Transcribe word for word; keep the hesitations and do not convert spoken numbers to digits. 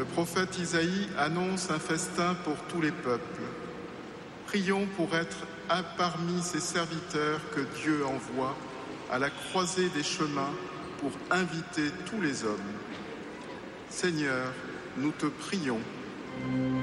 prophète Isaïe annonce un festin pour tous les peuples. Prions pour être un parmi ces serviteurs que Dieu envoie à la croisée des chemins pour inviter tous les hommes. Seigneur, nous te prions.